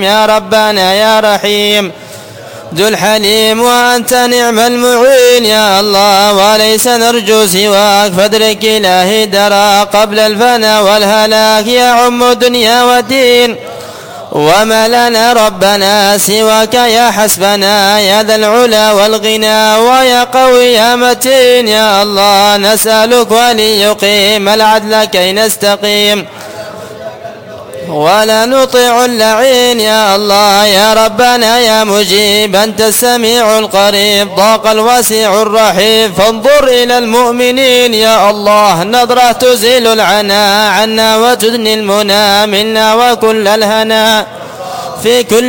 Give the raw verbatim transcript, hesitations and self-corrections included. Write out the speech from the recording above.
يا ربنا يا رحيم ذو الحليم وأنت نعم المعين يا الله وليس نرجو سواك فادرك إلهي درى قبل الفنا والهلاك يا عم دنيا ودين وما لنا ربنا سواك يا حسبنا يا ذا العلا والغنى ويا قوي يا متين يا الله نسألك وليقيم العدل كي نستقيم ولا نطيع اللعين يا الله يا ربنا يا مجيب أنت السميع القريب ضاق الواسع الرحيم فانظر إلى المؤمنين يا الله نظرة تزيل العنا عنا وتدني المنى منا وكل الهنا في كل